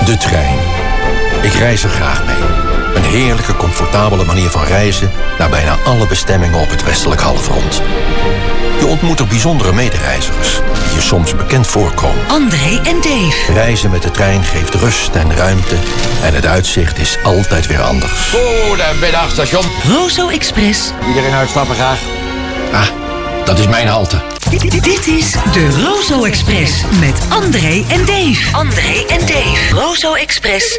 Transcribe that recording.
De trein. Ik reis er graag mee. Een heerlijke, comfortabele manier van reizen naar bijna alle bestemmingen op het westelijk halfrond. Je ontmoet er bijzondere medereizigers die je soms bekend voorkomen. André en Dave. Reizen met de trein geeft rust en ruimte en het uitzicht is altijd weer anders. Goedemiddag, station. Rozo Express. Iedereen uitstappen graag. Ah, dat is mijn halte. Dit is de Rozo Express met André en Dave. André en Dave. Rozo Express.